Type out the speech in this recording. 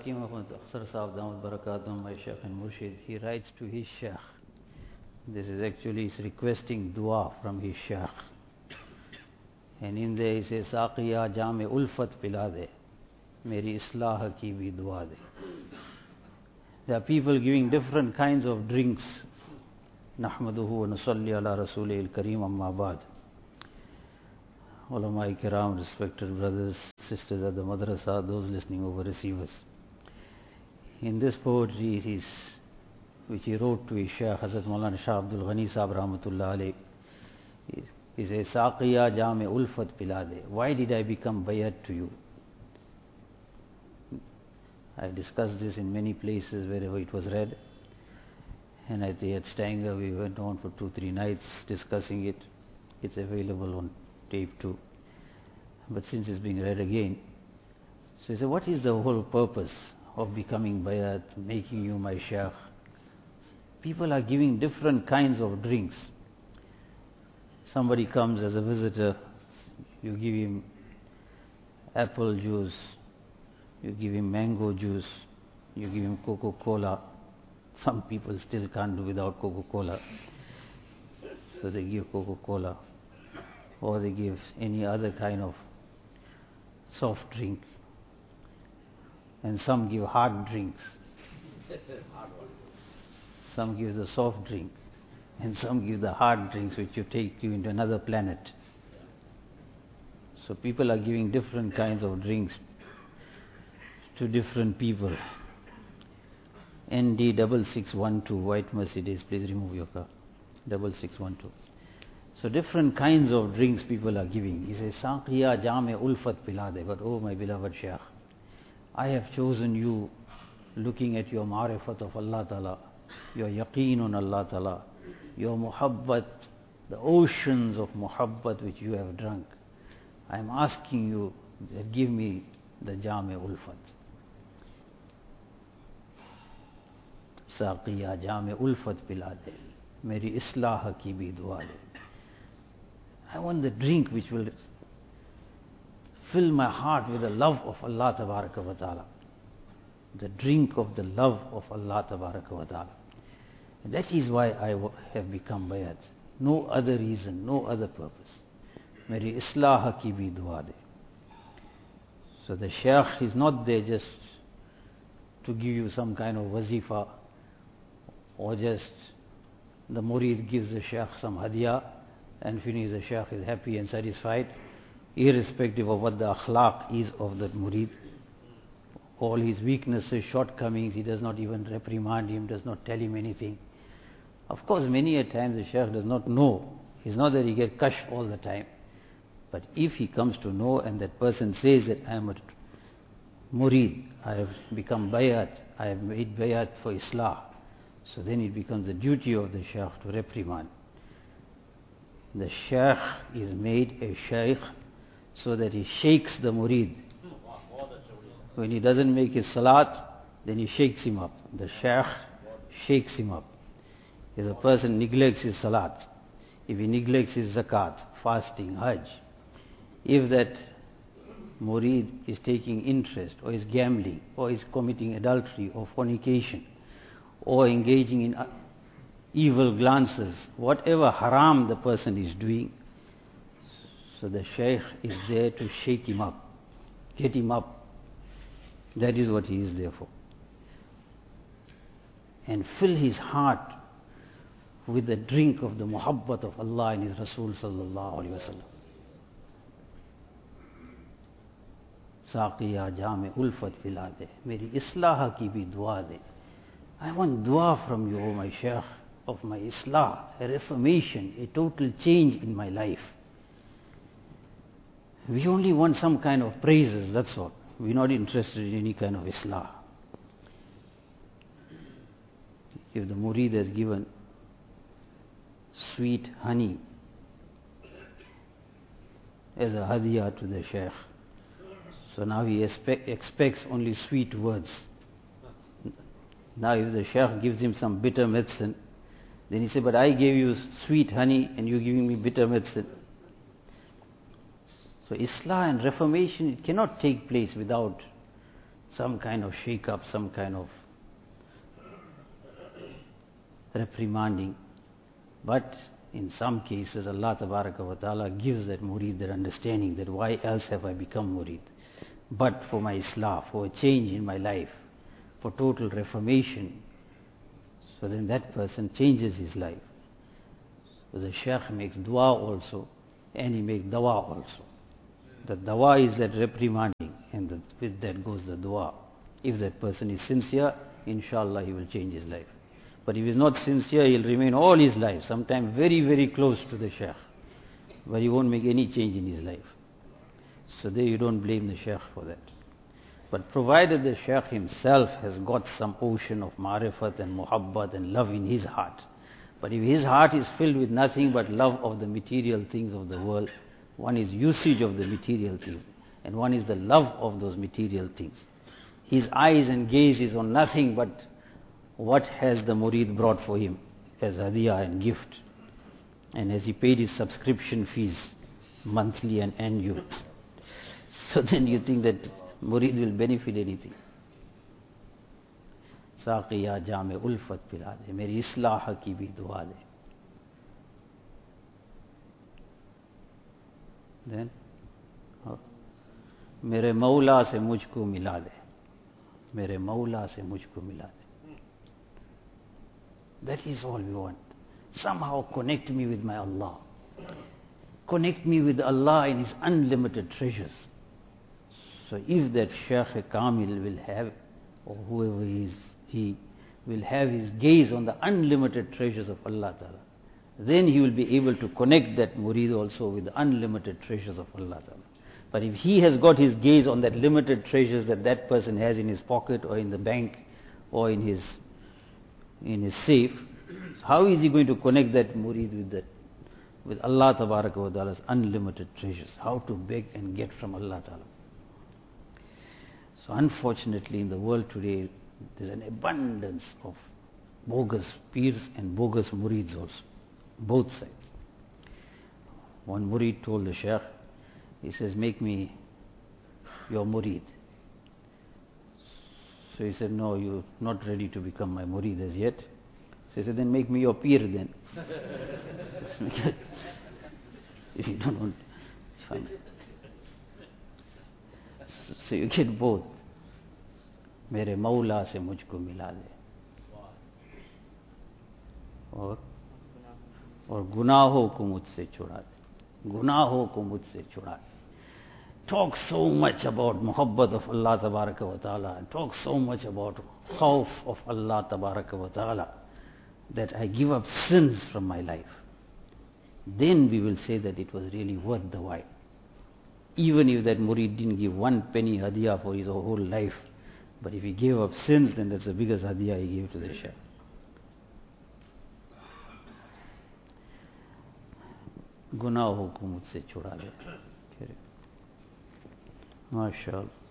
Hakim Ahmad Akhtar Sahab Damat Barakatum, my Shaykh and Murshid, he writes to his Shaykh. This is actually he's requesting dua from his Shaykh. And in there he says, Saqiya Jame Ulfat pila de, Meri Islah ki bhi dua de. There are people giving different kinds of drinks. Nahmaduhu wa nusalli ala Rasulih al-Kareem amma ba'd. Ulama Kiram, respected brothers, sisters at the madrasa, those listening over receivers. In this poetry, which he wrote to his Shaykh Hazrat Maulana Shah Abdul Ghani Sahab Rahmatullah alayh, he says, Saqiya Jame Ulfat Pilade. Why did I become bayat to you? I discussed this in many places wherever it was read. And at the Stanger, we went on for 2-3 nights discussing it. It's available on tape too. But since it's being read again, so he said, what is the whole purpose of becoming bayat, making you my Shaykh? People are giving different kinds of drinks. Somebody comes as a visitor, you give him apple juice, you give him mango juice, you give him Coca-Cola. Some people still can't do without Coca-Cola, so they give Coca-Cola, or they give any other kind of soft drink, and some give hard drinks. Some give the soft drink, and some give the hard drinks which you take you into another planet. So people are giving different kinds of drinks to different people. ND 6612, white Mercedes, please remove your car. 6612. So different kinds of drinks people are giving. He says, Saqiya Jame Ulfat Pilade. But oh my beloved Shaykh, I have chosen you looking at your ma'rifat of Allah Ta'ala, your yaqeen on Allah Ta'ala, your muhabbat, the oceans of muhabbat which you have drunk. I am asking you that give me the Jame Ulfat. Saqiya Jame Ulfat Pilade, Meri Islah ki bhi dua de. I want the drink which will fill my heart with the love of Allah Tabaraka wa Ta'ala. The drink of the love of Allah Tabaraka wa Ta'ala. And that is why I have become bayat. No other reason, no other purpose. Meri Islah ki bhi dua de. So the Shaykh is not there just to give you some kind of wazifa, or just the murid gives the Shaykh some hadiyah and finish, the Shaykh is happy and satisfied, irrespective of what the akhlaq is of that murid. All his weaknesses, shortcomings, he does not even reprimand him, does not tell him anything. Of course, many a times the Shaykh does not know. It's not that he gets kashf all the time. But if he comes to know and that person says that I am a murid, I have become bayat, I have made bayat for Islah, so then it becomes the duty of the Shaykh to reprimand. The Shaykh is made a Shaykh so that he shakes the murid. When he doesn't make his salat, then he shakes him up. The Shaykh shakes him up. If a person neglects his salat, if he neglects his zakat, fasting, hajj, if that murid is taking interest, or is gambling, or is committing adultery, or fornication, or engaging in evil glances, whatever haram the person is doing, so the Shaykh is there to shake him up, get him up. That is what he is there for. And fill his heart with the drink of the muhabbat of Allah and His Rasul sallallahu alaihi wasallam. Saqiya Jame Ulfat Pilade, Meri Islah ki bhi dua de. I want dua from you, O my Shaykh, of my Islah, a reformation, a total change in my life. We only want some kind of praises, that's all. We're not interested in any kind of Islah. If the murid has given sweet honey as a hadiyah to the Shaykh, so now he expects only sweet words. Now if the Shaykh gives him some bitter medicine, then he says, but I gave you sweet honey and you're giving me bitter medicine. So Islah and reformation, it cannot take place without some kind of shake-up, some kind of reprimanding. But in some cases, Allah Tabaraka wa Ta'ala gives that murid that understanding that why else have I become murid? But for my islah, for a change in my life, for total reformation. So then that person changes his life. So the Shaykh makes dua also, and he makes dawa also. The dawa is that reprimanding, and with that goes the dua. If that person is sincere, inshallah he will change his life. But if he is not sincere, he will remain all his life, sometimes very, very close to the Shaykh, but he won't make any change in his life. So there you don't blame the Shaykh for that. But provided the Shaykh himself has got some ocean of ma'rifat and muhabbat and love in his heart, but if his heart is filled with nothing but love of the material things of the world, one is usage of the material things, and one is the love of those material things. His eyes and gaze is on nothing but what has the murid brought for him as hadiyah and gift, and as he paid his subscription fees monthly and annual. So then you think that murid will benefit anything. Saqiya jame ulfat pila de, meri islah ki bhi dua de. Then मेरे मौला से मुझको मिला दे, मेरे मौला से मुझको मिला दे. That is all we want. Somehow connect me with my Allah. Connect me with Allah in His unlimited treasures. So if that Shaykh Kamil will have, or whoever he will have his gaze on the unlimited treasures of Allah Ta'ala, then he will be able to connect that murid also with the unlimited treasures of Allah Ta'ala. But if he has got his gaze on that limited treasures that that person has in his pocket or in the bank or in his safe, how is he going to connect that murid with Allah Tabaraka wa Ta'ala's unlimited treasures? How to beg and get from Allah Ta'ala? So unfortunately in the world today, there's an abundance of bogus peers and bogus murids also, both sides. One murid told the Shaykh, he says, make me your murid. So he said, no, you're not ready to become my murid as yet. So he said, then make me your peer then. If you don't want, it's fine. So you get both. मेरे मौला से मुझको मिला दे, और गुनाहों को मुझसे छुड़ा दे, गुनाहों को मुझसे छुड़ा दे. Talk so much about muhabbat of Allah Tabaraka wa Ta'ala, and talk so much about khawf of Allah Tabaraka wa Ta'ala, that I give up sins from my life. Then we will say that it was really worth the while. Even if that murid didn't give one penny hadiyah for his whole life, but if he gave up sins, then that's the biggest hadiyah he gave to the Shaykh. गुनाहों को मुझसे छुड़ा दे. माशाअल्लाह.